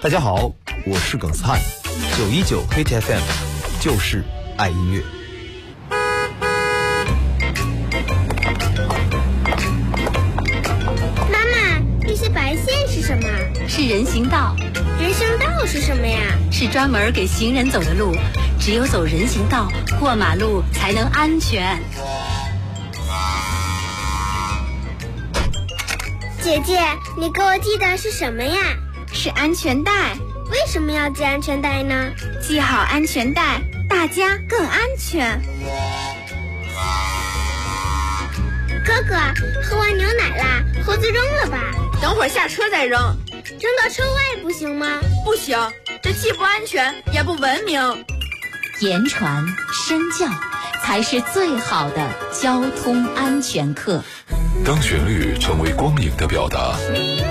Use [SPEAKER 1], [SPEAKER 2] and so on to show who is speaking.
[SPEAKER 1] 大家好，我是耿灿，919 Hit FM， 就是爱音乐。
[SPEAKER 2] 妈妈，这些白线是什么？
[SPEAKER 3] 是人行道。
[SPEAKER 2] 人行道是什么呀？
[SPEAKER 3] 是专门给行人走的路，只有走人行道，过马路才能安全。
[SPEAKER 2] 姐姐，你给我系的是什么呀？
[SPEAKER 4] 是安全带。
[SPEAKER 2] 为什么要系安全带呢？
[SPEAKER 4] 系好安全带，大家更安全。
[SPEAKER 2] 哥哥，喝完牛奶啦，盒子扔了吧。
[SPEAKER 5] 等会儿下车再扔。
[SPEAKER 2] 扔到车外不行吗？
[SPEAKER 5] 不行，这既不安全也不文明。
[SPEAKER 3] 言传身教才是最好的交通安全课。
[SPEAKER 6] 当旋律成为光影的表达，